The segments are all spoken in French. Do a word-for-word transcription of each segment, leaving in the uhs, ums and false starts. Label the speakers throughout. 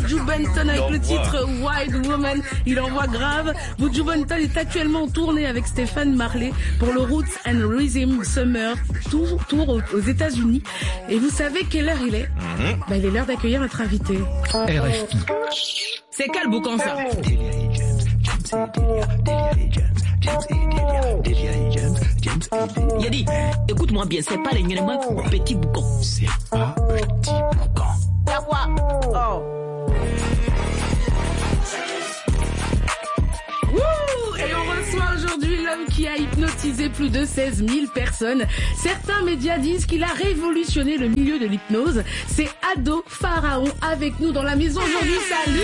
Speaker 1: Buju Banton avec le titre Wild Woman. Il envoie grave. Buju Banton est actuellement en tournée avec Stéphane Marley pour le Roots and Rhythm Summer Tour, tour aux, aux États-Unis. Et vous savez quelle heure il est? Mm-hmm. Bah, il est l'heure d'accueillir notre invité.
Speaker 2: R F I.
Speaker 1: C'est quel boucan ça?
Speaker 3: Yadi, écoute-moi bien, c'est pas les miennes, petit boucan.
Speaker 2: C'est pas petit boucan.
Speaker 3: Y'a quoi? Oh.
Speaker 1: Wouh! Et on reçoit aujourd'hui l'homme qui a hypnotisé plus de seize mille personnes. Certains médias disent qu'il a révolutionné le milieu de l'hypnose. C'est Ado Pharaon avec nous dans la maison aujourd'hui. Salut!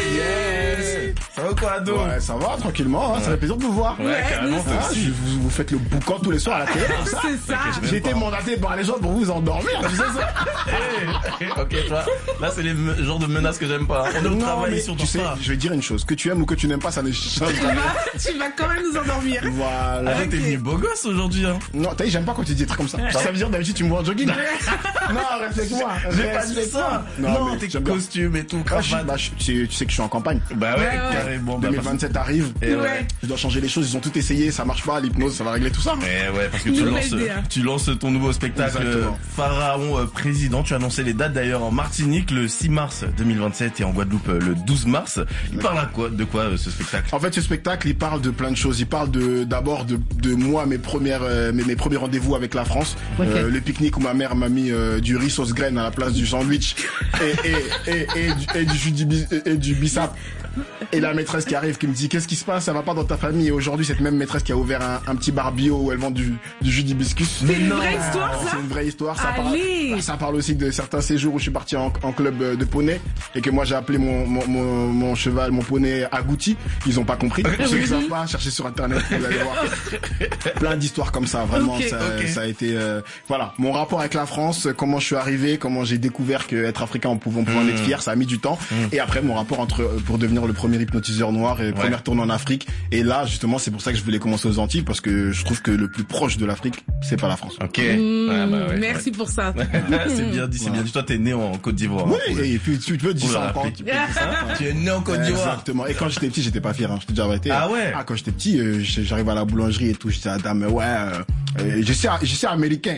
Speaker 4: Yes! Ça va quoi, Ado?
Speaker 5: Ouais, ça va, tranquillement, hein, ouais. Ça fait plaisir de vous voir.
Speaker 4: Ouais, ouais carrément.
Speaker 5: Ah, je, vous, vous faites le boucan tous les soirs à la télé, comme ça.
Speaker 1: C'est ça.
Speaker 5: J'ai été mandaté par les gens pour vous endormir, tu sais ça?
Speaker 4: Hey, ok, toi, là, c'est les me- genres de menaces que j'aime pas. On est au travail sur
Speaker 5: tu sais,
Speaker 4: ça.
Speaker 5: je vais dire une chose. Que tu aimes ou que tu n'aimes pas, ça ne change rien.
Speaker 1: Tu vas quand même nous endormir.
Speaker 5: Voilà.
Speaker 4: Ah, t'es venu beau gosse aujourd'hui, hein.
Speaker 5: Non, t'as vu, j'aime pas quand tu dis des trucs comme ça. Ça veut dire d'habitude tu me vois en jogging. Non, respecte-moi.
Speaker 4: J'ai pas dit ça.
Speaker 5: Non,
Speaker 4: Non,
Speaker 5: mais
Speaker 4: tes
Speaker 5: j'aime bien.
Speaker 4: costumes et tout,
Speaker 5: Ah, je-
Speaker 4: cravate.
Speaker 5: bah, je- tu, tu sais que je suis en campagne.
Speaker 4: Bah ouais,
Speaker 1: Ouais, ouais.
Speaker 4: carrément. Bah,
Speaker 5: deux mille vingt-sept arrive.
Speaker 4: Et
Speaker 1: Ouais.
Speaker 4: ouais.
Speaker 5: Je dois changer les choses. Ils ont tout essayé. Ça marche pas. L'hypnose, ça va régler tout ça.
Speaker 4: Eh ouais, parce que tu
Speaker 1: Nouvelle
Speaker 4: lances,
Speaker 1: idée, hein.
Speaker 4: tu lances ton nouveau spectacle
Speaker 5: Exactement.
Speaker 4: euh, Pharaon euh, président. Tu as annoncé les dates d'ailleurs en Martinique le six mars deux mille vingt-sept et en Guadeloupe euh, le douze mars. Il parle à quoi, de quoi euh, ce spectacle?
Speaker 5: En fait, ce spectacle, il parle de plein de choses. Il parle de d'abord de, de moi, mes premières, euh, mes, mes premiers rendez-vous avec la France,
Speaker 1: Okay.
Speaker 5: euh, le pique-nique où ma mère m'a mis euh, du riz sauce graine à la place du sandwich et et et, et, du, et du jus du bis- et du bissap. Et la maîtresse qui arrive qui me dit qu'est-ce qui se passe, ça va pas dans ta famille. Et aujourd'hui, cette même maîtresse qui a ouvert un, un petit bar bio où elle vend du, du jus d'hibiscus.
Speaker 1: C'est une vraie histoire, ça?
Speaker 5: C'est une vraie histoire. Ça parle,
Speaker 1: Allez.
Speaker 5: ça parle aussi de certains séjours où je suis parti en, en club de poney et que moi j'ai appelé mon, mon, mon, mon cheval, mon poney agouti. Ils ont pas compris. Ceux qui savent pas, cherchez sur internet, vous allez voir. Plein d'histoires comme ça. Vraiment,
Speaker 1: Okay,
Speaker 5: ça,
Speaker 4: okay.
Speaker 5: ça a été, euh, voilà, mon rapport avec la France, comment je suis arrivé, comment j'ai découvert que être africain, on pouvait, on pouvait en être fier. Ça a mis du temps.
Speaker 4: Mmh.
Speaker 5: Et après, mon rapport entre pour devenir le premier hypnotiseur noir et première tournée en Afrique. Et là, justement, c'est pour ça que je voulais commencer aux Antilles parce que je trouve que le plus proche de l'Afrique, c'est pas la France.
Speaker 4: Ok.
Speaker 1: Mmh,
Speaker 4: Ouais, bah ouais,
Speaker 1: merci pour ça.
Speaker 4: ouais. C'est bien dit, c'est bien dit. Toi, t'es né en Côte d'Ivoire.
Speaker 5: Oui,
Speaker 4: hein, pour le-
Speaker 5: et puis tu peux dire
Speaker 4: pour
Speaker 5: ça
Speaker 4: la
Speaker 5: encore.
Speaker 4: Afrique.
Speaker 5: Tu peux dire ça.
Speaker 4: Tu es né en Côte d'Ivoire.
Speaker 5: Exactement. Et quand j'étais petit, j'étais pas fier. Hein. Je t'ai déjà arrêté.
Speaker 4: Ah ouais.
Speaker 5: Ah, quand j'étais petit, euh, j'arrive à la boulangerie et tout. Je dis à la dame, ouais, euh, euh, je suis, je suis américain.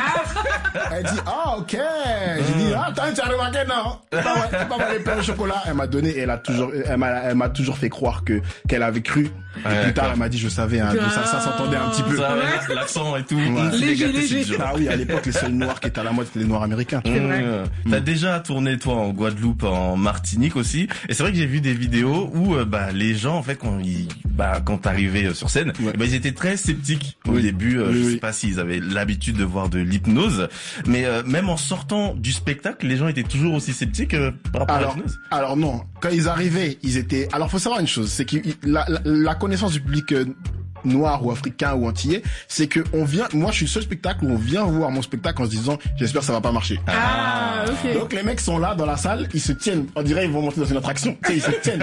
Speaker 5: Elle dit, ah, ok. J'ai dit, ah, t'as tu as remarqué, non? C'est pas vrai, c'est pas vrai, les pains au chocolat. Elle m'a donné, et elle a toujours, elle m'a, elle m'a toujours fait croire que, qu'elle avait cru. Et
Speaker 4: Ouais,
Speaker 5: plus tard,
Speaker 4: d'accord.
Speaker 5: elle m'a dit, je savais, hein, ça, ça s'entendait un petit peu.
Speaker 4: Ça, ouais, l'accent et tout.
Speaker 5: Ouais.
Speaker 4: C'est
Speaker 1: Léger,
Speaker 4: gâté, c'est
Speaker 1: léger.
Speaker 4: dur.
Speaker 5: Ah oui, à l'époque, les seuls noirs qui étaient à la mode, c'était les noirs américains.
Speaker 1: C'est vrai.
Speaker 4: Mmh. T'as déjà tourné toi en Guadeloupe, en Martinique aussi, et c'est vrai que j'ai vu des vidéos où euh, bah les gens en fait quand ils bah quand t'arrivais euh, sur scène,
Speaker 5: Ouais.
Speaker 4: bah, ils étaient très sceptiques au
Speaker 5: Oui.
Speaker 4: début. Euh,
Speaker 5: Oui,
Speaker 4: je
Speaker 5: oui.
Speaker 4: sais pas s'ils avaient l'habitude de voir de l'hypnose, mais euh, même en sortant du spectacle, les gens étaient toujours aussi sceptiques euh, par rapport
Speaker 5: Alors,
Speaker 4: à l'hypnose.
Speaker 5: alors non, quand ils arrivaient, ils étaient. Alors, faut savoir une chose, c'est que la, la, la connaissance du public euh, noir ou africain ou antillais, c'est que on vient. Moi, je suis le seul spectacle où on vient voir mon spectacle en se disant, j'espère que ça va pas marcher.
Speaker 1: Ah, ok.
Speaker 5: Donc les mecs sont là dans la salle, ils se tiennent. On dirait ils vont monter dans une attraction. Tu sais, ils se tiennent.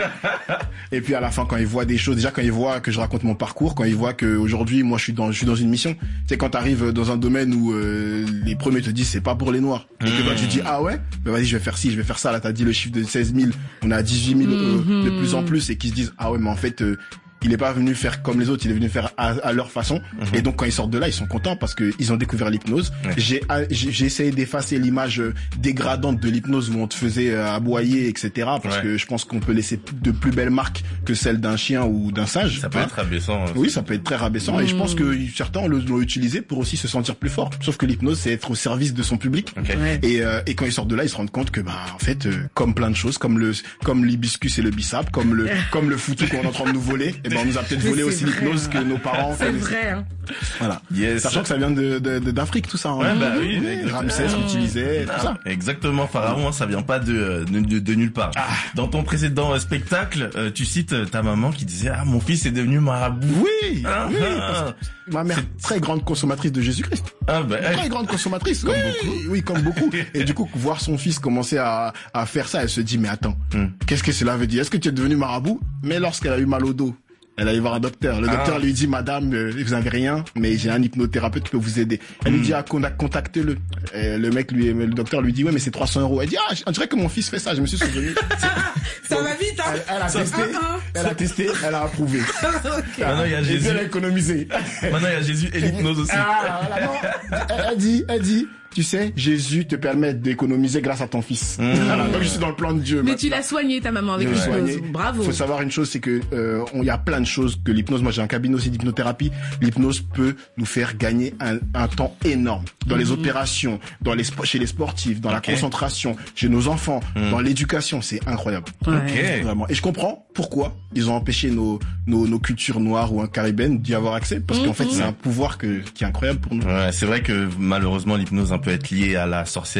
Speaker 5: Et puis à la fin, quand ils voient des choses, déjà quand ils voient que je raconte mon parcours, quand ils voient que aujourd'hui, moi, je suis dans, je suis dans une mission. Tu sais, quand t'arrives dans un domaine où euh, les premiers te disent c'est pas pour les noirs, et que toi tu dis ah ouais, ben vas-y, je vais faire ci, je vais faire ça. Là, t'as dit le chiffre de seize mille, on est à dix-huit mille euh, de plus en plus, et qui se disent ah ouais, mais en fait. Euh, il est pas venu faire comme les autres, il est venu faire à, à leur façon.
Speaker 4: Mm-hmm.
Speaker 5: Et donc quand ils sortent de là, ils sont contents parce que ils ont découvert l'hypnose.
Speaker 4: Ouais.
Speaker 5: J'ai, j'ai j'ai essayé d'effacer l'image euh, dégradante de l'hypnose où on te faisait euh, aboyer, et cetera. Parce
Speaker 4: Ouais.
Speaker 5: que je pense qu'on peut laisser de plus belles marques que celles d'un chien ou d'un singe.
Speaker 4: Ça peut
Speaker 5: Hein.
Speaker 4: être abaissant. hein.
Speaker 5: Oui, ça peut être très rabaissant. Et je pense que certains le- l'ont utilisé pour aussi se sentir plus fort. Sauf que l'hypnose, c'est être au service de son public.
Speaker 4: Ok.
Speaker 1: Ouais.
Speaker 5: Et, euh, et quand ils sortent de là, ils se rendent compte que bah en fait, euh, comme plein de choses, comme le comme l'hibiscus et le bissap, comme le comme le foutu qu'on est en train de nous voler, et ben on nous a peut-être
Speaker 1: Mais
Speaker 5: volé
Speaker 1: c'est
Speaker 5: aussi
Speaker 1: vrai,
Speaker 5: l'hypnose
Speaker 1: hein.
Speaker 5: que nos parents
Speaker 1: C'est
Speaker 5: connaissaient.
Speaker 1: vrai, hein.
Speaker 5: Voilà.
Speaker 4: Yes.
Speaker 5: Sachant que ça vient de de- de- d'Afrique tout ça. Hein.
Speaker 4: Ouais, bah oui, exactement.
Speaker 5: Ramsès l'utilisait, tout ça.
Speaker 4: Exactement, Pharaon, hein, ça vient pas de, de, de, de nulle part.
Speaker 5: Ah.
Speaker 4: Dans ton précédent euh, spectacle, euh, tu cites euh, ta maman qui disait ah mon fils est devenu marabout.
Speaker 5: Oui,
Speaker 4: Ah,
Speaker 5: oui,
Speaker 4: ah,
Speaker 5: parce que ma mère très grande consommatrice de Jésus-Christ.
Speaker 4: ah bah, eh,
Speaker 5: Très grande consommatrice, comme
Speaker 4: Oui.
Speaker 5: beaucoup. Oui, comme beaucoup. Et du coup, voir son fils commencer à, à faire ça, elle se dit, mais attends,
Speaker 4: Hmm.
Speaker 5: qu'est-ce que cela veut dire? Est-ce que tu es devenu marabout? Mais lorsqu'elle a eu mal au dos, Elle allait voir un docteur. Le docteur
Speaker 4: Ah.
Speaker 5: lui dit, madame, euh, vous avez rien, mais j'ai un hypnothérapeute qui peut vous aider. Elle lui dit, ah, con- contactez-le. Et le mec lui, le docteur lui dit, ouais, mais c'est trois cents euros. Elle dit, ah, on dirait que mon fils fait ça. Je me suis souvenu.
Speaker 1: Ça va vite, hein.
Speaker 5: Elle, elle a testé, elle a testé, elle a approuvé.
Speaker 4: Maintenant, il y a
Speaker 5: Et puis
Speaker 4: Jésus.
Speaker 5: elle a économisé.
Speaker 4: Maintenant, il y a Jésus et l'hypnose aussi.
Speaker 5: Ah, voilà, non. Elle, elle dit, elle dit, tu sais, Jésus te permet d'économiser grâce à ton fils. Voilà, donc je suis dans le plan de Dieu.
Speaker 1: Mais
Speaker 5: maintenant.
Speaker 1: tu l'as soigné ta maman avec
Speaker 5: Je l'ai
Speaker 1: l'hypnose.
Speaker 5: soigné.
Speaker 1: Bravo.
Speaker 5: Faut savoir une chose, c'est que euh, on- il y a plein de choses que l'hypnose. Moi, j'ai un cabinet aussi d'hypnothérapie. L'hypnose peut nous faire gagner un, un temps énorme dans les opérations, dans les spo- chez les sportifs, dans
Speaker 4: Ok.
Speaker 5: la concentration, chez nos enfants, dans l'éducation. C'est incroyable.
Speaker 1: Ouais.
Speaker 4: Ok.
Speaker 5: Vraiment. Et je comprends pourquoi ils ont empêché nos nos, nos cultures noires ou caribéennes d'y avoir accès, parce qu'en fait, c'est un pouvoir que qui est incroyable pour nous.
Speaker 4: Ouais, c'est vrai que malheureusement l'hypnose un peut être liée à la sorcellerie.